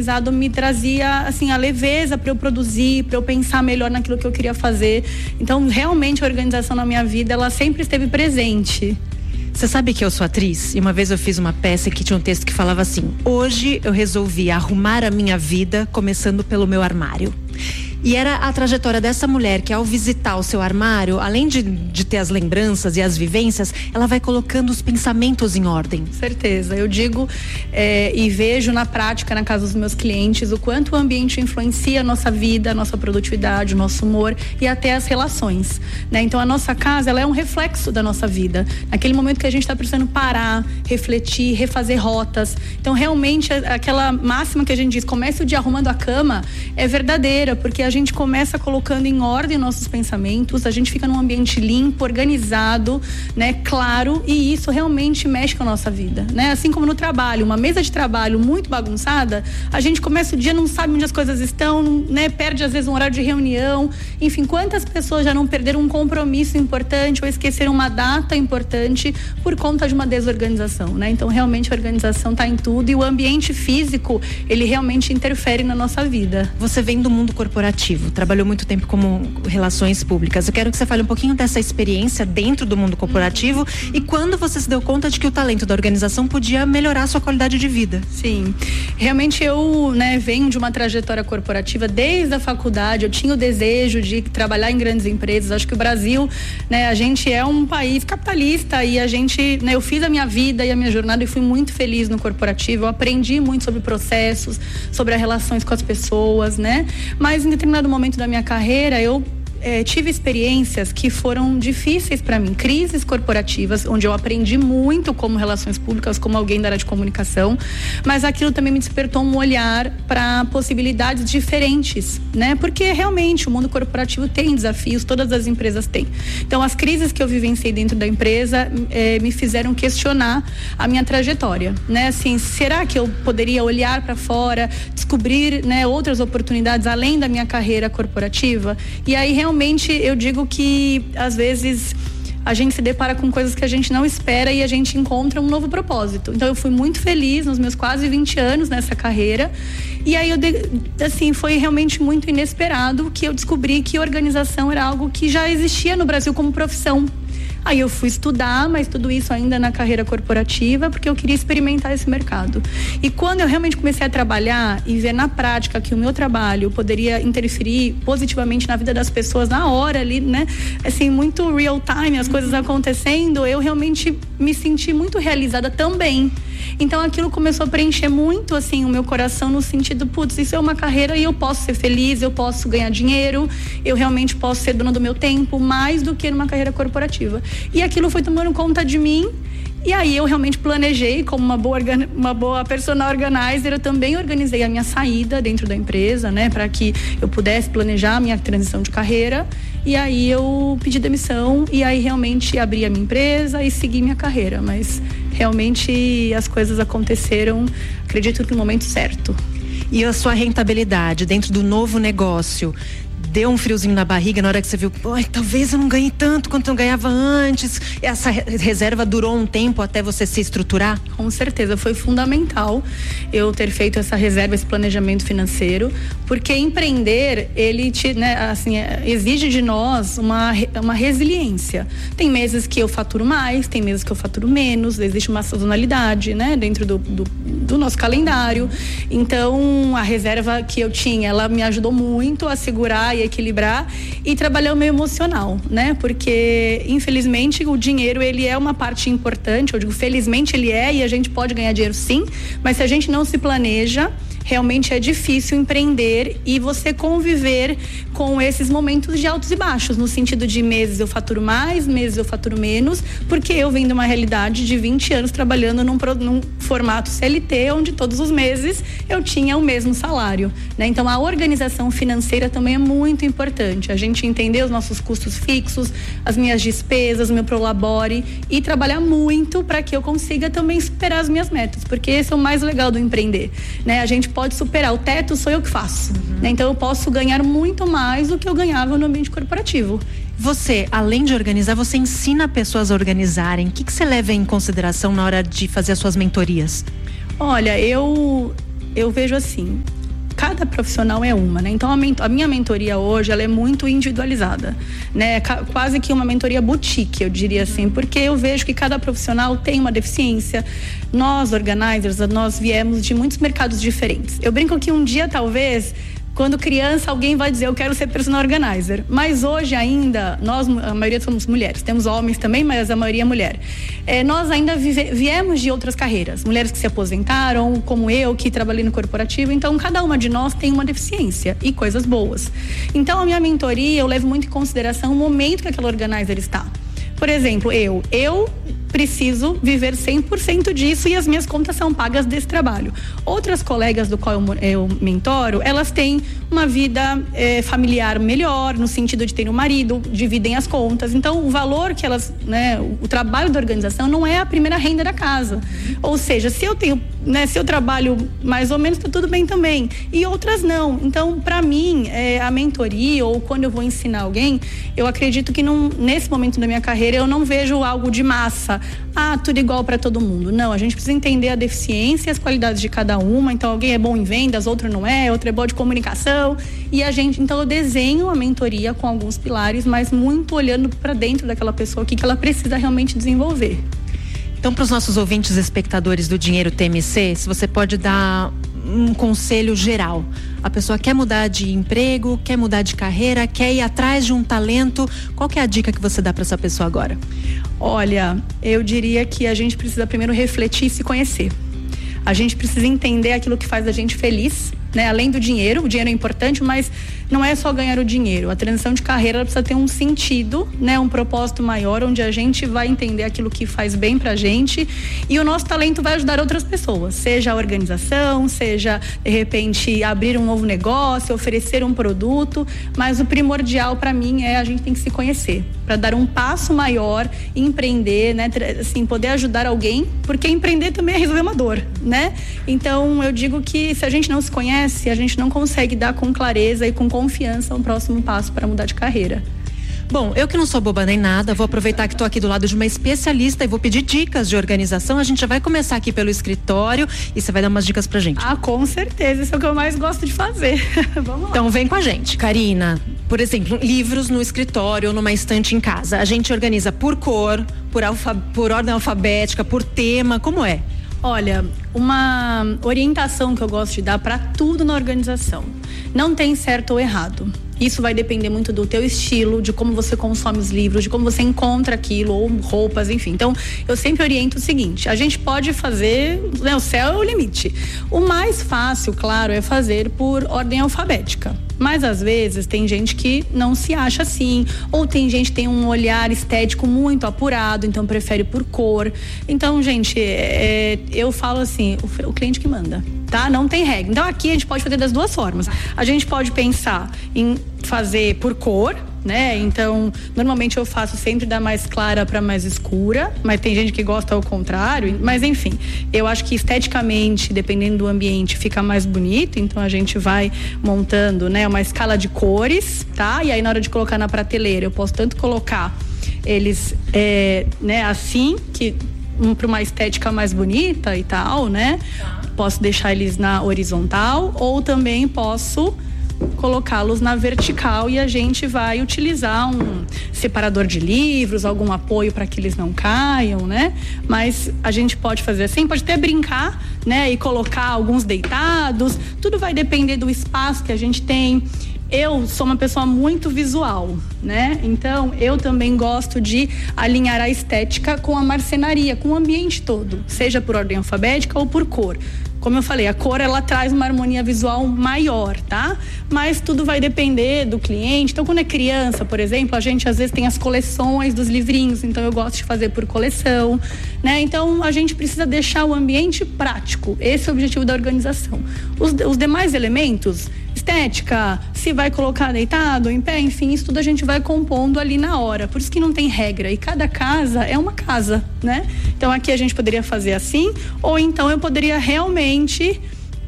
organizado me trazia, assim, a leveza para eu produzir, para eu pensar melhor naquilo que eu queria fazer. Então, realmente, a organização na minha vida, ela sempre esteve presente. Você sabe que eu sou atriz? E uma vez eu fiz uma peça que tinha um texto que falava assim: hoje eu resolvi arrumar a minha vida começando pelo meu armário. E era a trajetória dessa mulher que, ao visitar o seu armário, além de ter as lembranças e as vivências, ela vai colocando os pensamentos em ordem. Certeza. Eu digo e vejo na prática, na casa dos meus clientes, o quanto o ambiente influencia a nossa vida, a nossa produtividade, o nosso humor e até as relações, né? Então, a nossa casa, ela é um reflexo da nossa vida. Naquele momento que a gente está precisando parar, refletir, refazer rotas. Então, realmente, aquela máxima que a gente diz, comece o dia arrumando a cama, é verdadeira, porque a gente começa colocando em ordem nossos pensamentos, a gente fica num ambiente limpo, organizado, né, claro, e isso realmente mexe com a nossa vida, né? Assim como no trabalho, uma mesa de trabalho muito bagunçada, a gente começa o dia, não sabe onde as coisas estão, né? Perde às vezes um horário de reunião, enfim, quantas pessoas já não perderam um compromisso importante ou esqueceram uma data importante por conta de uma desorganização, né? Então, realmente a organização está em tudo e o ambiente físico, ele realmente interfere na nossa vida. Você vem do mundo corporativo, trabalhou muito tempo como relações públicas. Eu quero que você fale um pouquinho dessa experiência dentro do mundo corporativo e quando você se deu conta de que o talento da organização podia melhorar a sua qualidade de vida. Sim, realmente eu, né, venho de uma trajetória corporativa desde a faculdade. Eu tinha o desejo de trabalhar em grandes empresas. Acho que o Brasil, né, a gente é um país capitalista e a gente, né, eu fiz a minha vida e a minha jornada e fui muito feliz no corporativo. Eu aprendi muito sobre processos, sobre as relações com as pessoas, né? Mas em determinado momento da minha carreira, eu tive experiências que foram difíceis para mim, crises corporativas, onde eu aprendi muito como relações públicas, como alguém da área de comunicação, mas aquilo também me despertou um olhar para possibilidades diferentes, né? Porque realmente o mundo corporativo tem desafios, todas as empresas têm. Então, as crises que eu vivenciei dentro da empresa me fizeram questionar a minha trajetória, né? Assim, será que eu poderia olhar para fora, descobrir, né, outras oportunidades além da minha carreira corporativa? E aí, realmente, eu digo que às vezes a gente se depara com coisas que a gente não espera e a gente encontra um novo propósito. Então, eu fui muito feliz nos meus quase 20 anos nessa carreira. E aí, assim, foi realmente muito inesperado que eu descobri que organização era algo que já existia no Brasil como profissão. Aí eu fui estudar, mas tudo isso ainda na carreira corporativa, porque eu queria experimentar esse mercado. E quando eu realmente comecei a trabalhar e ver na prática que o meu trabalho poderia interferir positivamente na vida das pessoas na hora ali, né? Assim, muito real time, as coisas acontecendo, eu realmente me senti muito realizada também. Então, aquilo começou a preencher muito, assim, o meu coração no sentido, putz, isso é uma carreira e eu posso ser feliz, eu posso ganhar dinheiro, eu realmente posso ser dona do meu tempo, mais do que numa carreira corporativa. E aquilo foi tomando conta de mim. E aí eu realmente planejei, como uma boa personal organizer, eu também organizei a minha saída dentro da empresa, né, para que eu pudesse planejar a minha transição de carreira. E aí eu pedi demissão e aí realmente abri a minha empresa e segui minha carreira, mas realmente as coisas aconteceram, acredito que no momento certo. E a sua rentabilidade dentro do novo negócio? Deu um friozinho na barriga na hora que você viu, talvez eu não ganhe tanto quanto eu ganhava antes. Essa reserva durou um tempo até você se estruturar? Com certeza, foi fundamental eu ter feito essa reserva, esse planejamento financeiro, porque empreender, ele exige de nós uma resiliência. Tem meses que eu faturo mais, tem meses que eu faturo menos, existe uma sazonalidade, né, dentro do nosso calendário. Então, a reserva que eu tinha, ela me ajudou muito a segurar e equilibrar e trabalhar o meu emocional, né? Porque, infelizmente, o dinheiro, ele é uma parte importante, eu digo, felizmente ele é, e a gente pode ganhar dinheiro sim, mas se a gente não se planeja, realmente é difícil empreender e você conviver com esses momentos de altos e baixos, no sentido de meses eu faturo mais, meses eu faturo menos, porque eu venho de uma realidade de 20 anos trabalhando num formato CLT, onde todos os meses eu tinha o mesmo salário, né? Então, a organização financeira também é muito importante, a gente entender os nossos custos fixos, as minhas despesas, o meu prolabore e trabalhar muito para que eu consiga também superar as minhas metas, porque esse é o mais legal do empreender, né? A gente pode superar, o teto sou eu que faço, né? Então eu posso ganhar muito mais do que eu ganhava no ambiente corporativo. Você, além de organizar, você ensina pessoas a organizarem. O que você leva em consideração na hora de fazer as suas mentorias? Olha, eu vejo assim, cada profissional é uma, né? Então a minha mentoria hoje, ela é muito individualizada, né? Quase que uma mentoria boutique, eu diria assim, porque eu vejo que cada profissional tem uma deficiência. Nós, organizers, nós viemos de muitos mercados diferentes. Eu brinco que um dia, talvez, quando criança, alguém vai dizer, eu quero ser personal organizer. Mas hoje ainda, nós, a maioria somos mulheres. Temos homens também, mas a maioria é mulher. Nós ainda viemos de outras carreiras. Mulheres que se aposentaram, como eu, que trabalhei no corporativo. Então, cada uma de nós tem uma deficiência e coisas boas. Então, a minha mentoria, eu levo muito em consideração o momento que aquela organizer está. Por exemplo, eu preciso viver 100% disso e as minhas contas são pagas desse trabalho. Outras colegas do qual eu mentoro, elas têm uma vida familiar melhor, no sentido de ter um marido, dividem as contas. Então, o valor que elas, né, o trabalho da organização não é a primeira renda da casa. Ou seja, se eu tenho, né, se eu trabalho mais ou menos, tá tudo bem também. E outras não. Então, para mim, a mentoria ou quando eu vou ensinar alguém, eu acredito que nesse momento da minha carreira eu não vejo algo de massa. Tudo igual para todo mundo. Não, a gente precisa entender a deficiência e as qualidades de cada uma. Então, alguém é bom em vendas, outro não é, outro é bom de comunicação. Então, eu desenho a mentoria com alguns pilares, mas muito olhando para dentro daquela pessoa, o que ela precisa realmente desenvolver. Então, para os nossos ouvintes espectadores do Dinheiro TMC, se você pode dar um conselho geral. A pessoa quer mudar de emprego, quer mudar de carreira, quer ir atrás de um talento. Qual que é a dica que você dá para essa pessoa agora? Olha, eu diria que a gente precisa primeiro refletir e se conhecer. A gente precisa entender aquilo que faz a gente feliz, né? Além do dinheiro, o dinheiro é importante, mas não é só ganhar o dinheiro. A transição de carreira precisa ter um sentido, né? Um propósito maior, onde a gente vai entender aquilo que faz bem pra gente e o nosso talento vai ajudar outras pessoas, seja a organização, seja, de repente, abrir um novo negócio, oferecer um produto, mas o primordial pra mim a gente tem que se conhecer, para dar um passo maior, empreender, né? Assim, poder ajudar alguém, porque empreender também é resolver uma dor, né? Então, eu digo que se a gente não se conhece, a gente não consegue dar com clareza e com confiança um próximo passo para mudar de carreira. Bom, eu que não sou boba nem nada, vou aproveitar que estou aqui do lado de uma especialista e vou pedir dicas de organização. A gente já vai começar aqui pelo escritório e você vai dar umas dicas pra gente. Com certeza, isso é o que eu mais gosto de fazer. Vamos lá. Então vem com a gente. Karina, por exemplo, livros no escritório ou numa estante em casa. A gente organiza por cor, por ordem alfabética, por tema, como é? Olha, uma orientação que eu gosto de dar para tudo na organização. Não tem certo ou errado. Isso vai depender muito do teu estilo, de como você consome os livros, de como você encontra aquilo, ou roupas, enfim. Então, eu sempre oriento o seguinte, a gente pode fazer, né, o céu é o limite. O mais fácil, claro, é fazer por ordem alfabética. Mas às vezes tem gente que não se acha assim, ou tem gente que tem um olhar estético muito apurado, então prefere por cor. Então, gente, eu falo assim, o cliente que manda, tá? Não tem regra. Então aqui a gente pode fazer das duas formas. A gente pode pensar em fazer por cor, né? Então, normalmente eu faço sempre da mais clara para mais escura, mas tem gente que gosta ao contrário, mas enfim, eu acho que esteticamente, dependendo do ambiente, fica mais bonito, então a gente vai montando, né, uma escala de cores, tá? E aí na hora de colocar na prateleira, eu posso tanto colocar eles, né, assim, que para uma estética mais bonita e tal, né? Posso deixar eles na horizontal ou também posso colocá-los na vertical e a gente vai utilizar um separador de livros, algum apoio para que eles não caiam, né? Mas a gente pode fazer assim, pode até brincar, né? E colocar alguns deitados, tudo vai depender do espaço que a gente tem. Eu sou uma pessoa muito visual, né? Então, eu também gosto de alinhar a estética com a marcenaria, com o ambiente todo, seja por ordem alfabética ou por cor. Como eu falei, a cor, ela traz uma harmonia visual maior, tá? Mas tudo vai depender do cliente. Então, quando é criança, por exemplo, a gente às vezes tem as coleções dos livrinhos, então eu gosto de fazer por coleção, né? Então, a gente precisa deixar o ambiente prático. Esse é o objetivo da organização. Os demais elementos, estética, se vai colocar deitado, em pé, enfim, isso tudo a gente vai compondo ali na hora. Por isso que não tem regra. E cada casa é uma casa, né? Então, aqui a gente poderia fazer assim, ou então eu poderia realmente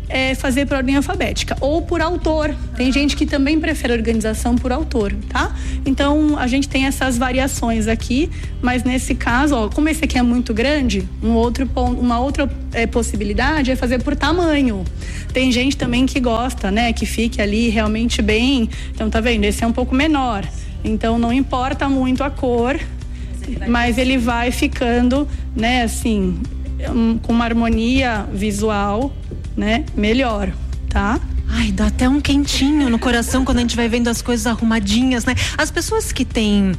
fazer por ordem alfabética ou por autor. Tem gente que também prefere organização por autor, tá? Então a gente tem essas variações aqui, mas nesse caso, ó, como esse aqui é muito grande, uma outra possibilidade é fazer por tamanho. Tem gente também que gosta, né, que fique ali realmente bem. Então tá vendo? Esse é um pouco menor. Então não importa muito a cor, mas ele vai ficando, né, assim, com uma harmonia visual, né, melhor, tá? Ai, dá até um quentinho no coração quando a gente vai vendo as coisas arrumadinhas, né? As pessoas que têm...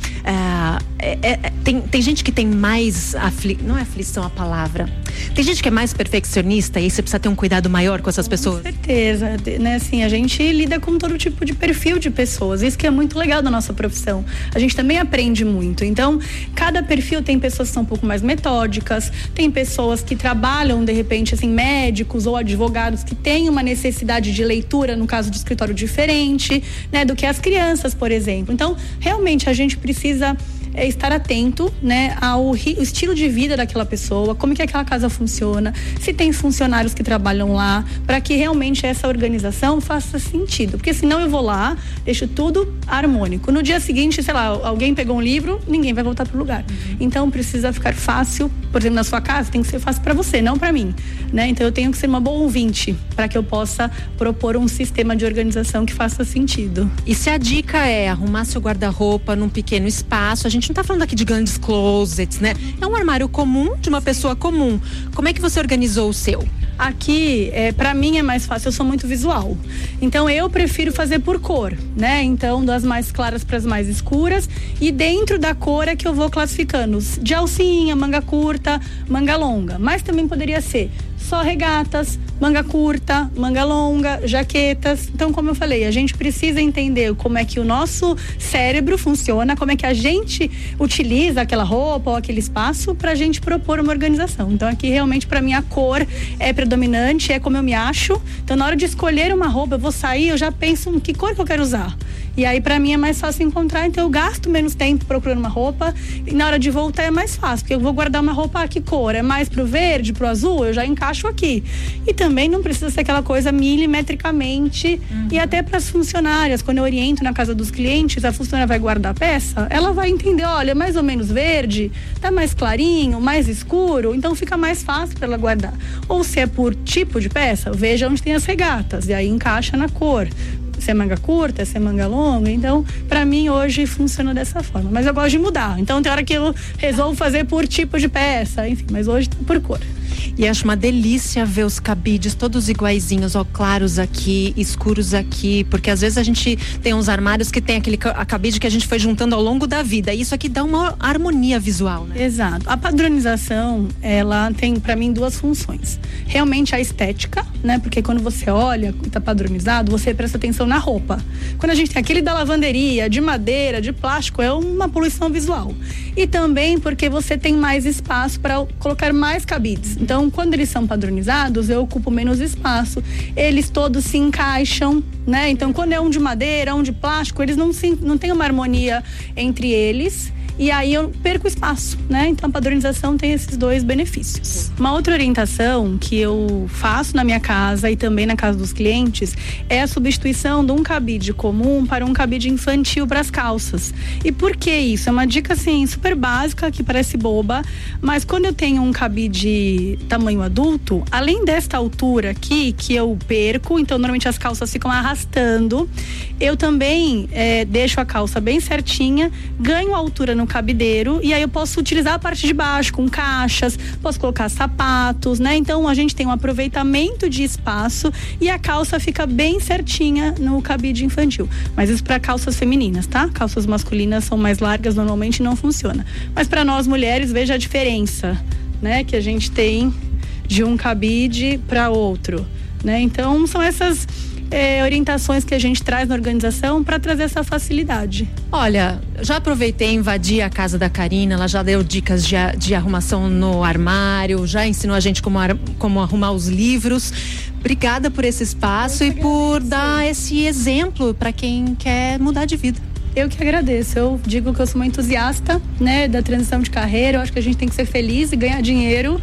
tem gente que tem mais... não é aflição a palavra. Tem gente que é mais perfeccionista e aí você precisa ter um cuidado maior com essas pessoas. Com certeza, né? Assim, a gente lida com todo tipo de perfil de pessoas. Isso que é muito legal da nossa profissão. A gente também aprende muito. Então, cada perfil tem pessoas que são um pouco mais metódicas, tem pessoas que trabalham, de repente, assim, médicos ou advogados que têm uma necessidade de leitura, no caso de escritório diferente, né, do que as crianças, por exemplo. Então, realmente a gente precisa estar atento, né, ao estilo de vida daquela pessoa, como que aquela casa funciona, se tem funcionários que trabalham lá, para que realmente essa organização faça sentido. Porque senão eu vou lá, deixo tudo harmônico. No dia seguinte, sei lá, alguém pegou um livro, ninguém vai voltar pro lugar. Então precisa ficar fácil, por exemplo, na sua casa tem que ser fácil para você, não para mim, né? Então eu tenho que ser uma boa ouvinte para que eu possa propor um sistema de organização que faça sentido. E se a dica é arrumar seu guarda-roupa num pequeno espaço, a gente não tá falando aqui de grandes closets, né? É um armário comum de uma pessoa comum. Como é que você organizou o seu? Aqui, para mim é mais fácil, eu sou muito visual. Então eu prefiro fazer por cor, né? Então das mais claras para as mais escuras e dentro da cor é que eu vou classificando de alcinha, manga curta, manga longa. Mas também poderia ser só regatas, manga curta, manga longa, jaquetas. Então, como eu falei, a gente precisa entender como é que o nosso cérebro funciona, como é que a gente utiliza aquela roupa ou aquele espaço pra gente propor uma organização. Então, aqui realmente pra mim a cor é predominante, é como eu me acho. Então, na hora de escolher uma roupa, eu vou sair, eu já penso que cor que eu quero usar. E aí pra mim é mais fácil encontrar, então eu gasto menos tempo procurando uma roupa e na hora de voltar é mais fácil, porque eu vou guardar uma roupa, que cor? É mais pro verde, pro azul? Eu já encaixo aqui. E também não precisa ser aquela coisa milimetricamente. E até para as funcionárias, quando eu oriento na casa dos clientes, a funcionária vai guardar a peça, ela vai entender, olha, mais ou menos verde, tá mais clarinho, mais escuro, então fica mais fácil para ela guardar. Ou se é por tipo de peça, veja onde tem as regatas e aí encaixa na cor. Se é manga curta, se é manga longa. Então, pra mim, hoje funciona dessa forma. Mas eu gosto de mudar. Então, tem hora que eu resolvo fazer por tipo de peça, enfim. Mas hoje tá por cor. E acho uma delícia ver os cabides todos iguaizinhos, ó, claros aqui, escuros aqui, porque às vezes a gente tem uns armários que tem aquele cabide que a gente foi juntando ao longo da vida, e isso aqui dá uma harmonia visual, né? Exato. A padronização, ela tem pra mim duas funções. Realmente a estética, né? Porque quando você olha e tá padronizado, você presta atenção na roupa. Quando a gente tem aquele da lavanderia, de madeira, de plástico, é uma poluição visual. E também porque você tem mais espaço para colocar mais cabides. Então, quando eles são padronizados, eu ocupo menos espaço. Eles todos se encaixam, né? Então, quando é um de madeira, um de plástico, eles não têm uma harmonia entre eles. E aí eu perco espaço, né? Então a padronização tem esses dois benefícios. Uma outra orientação que eu faço na minha casa e também na casa dos clientes é a substituição de um cabide comum para um cabide infantil para as calças. E por que isso? É uma dica assim super básica que parece boba, mas quando eu tenho um cabide tamanho adulto, além desta altura aqui que eu perco, então normalmente as calças ficam arrastando, eu também deixo a calça bem certinha, ganho altura no cabideiro e aí eu posso utilizar a parte de baixo com caixas, posso colocar sapatos, né? Então a gente tem um aproveitamento de espaço e a calça fica bem certinha no cabide infantil. Mas isso para calças femininas, tá? Calças masculinas são mais largas, normalmente não funciona. Mas para nós mulheres, veja a diferença, né? Que a gente tem de um cabide para outro, né? Então são essas orientações que a gente traz na organização para trazer essa facilidade. Olha, já aproveitei e invadi a casa da Karina, ela já deu dicas de arrumação no armário, já ensinou a gente como arrumar os livros. Obrigada por esse espaço e por dar esse exemplo para quem quer mudar de vida. Eu que agradeço, eu digo que eu sou uma entusiasta, né, da transição de carreira, eu acho que a gente tem que ser feliz e ganhar dinheiro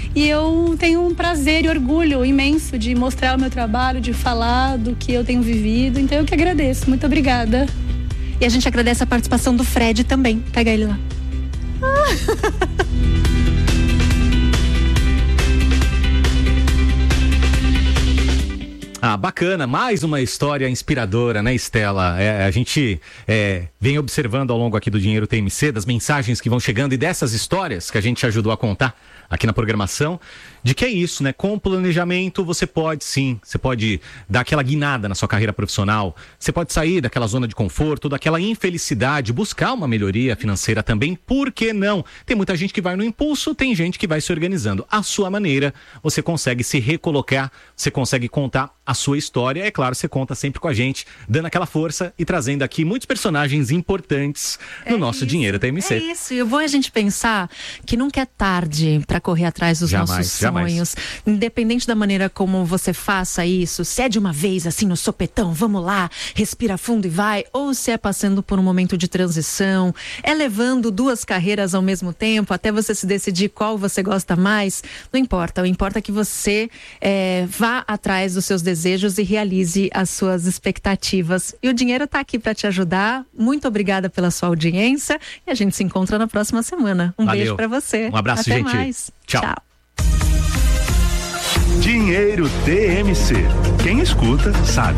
E eu tenho um prazer e orgulho imenso de mostrar o meu trabalho, de falar do que eu tenho vivido. Então eu que agradeço. Muito obrigada. E a gente agradece a participação do Fred também. Pega ele lá. Bacana, mais uma história inspiradora, né, Estela? A gente vem observando ao longo aqui do Dinheiro TMC, das mensagens que vão chegando e dessas histórias que a gente ajudou a contar aqui na programação, de que é isso, né? Com o planejamento você pode dar aquela guinada na sua carreira profissional, você pode sair daquela zona de conforto, daquela infelicidade, buscar uma melhoria financeira também, por que não? Tem muita gente que vai no impulso, tem gente que vai se organizando. À sua maneira, você consegue se recolocar, você consegue contar a sua história, é claro, você conta sempre com a gente, dando aquela força e trazendo aqui muitos personagens importantes no nosso Dinheiro TMC. É isso, e é bom a gente pensar que nunca é tarde para correr atrás dos nossos sonhos, independente da maneira como você faça isso, se é de uma vez assim no sopetão, vamos lá, respira fundo e vai, ou se é passando por um momento de transição, é levando 2 carreiras ao mesmo tempo, até você se decidir qual você gosta mais, não importa, o importa é que você vá atrás dos seus desejos e realize as suas expectativas. E o Dinheiro está aqui para te ajudar. Muito obrigada pela sua audiência e a gente se encontra na próxima semana. Valeu. Beijo para você. Um abraço, Até gente. Mais. Tchau. Dinheiro TMC. Quem escuta sabe.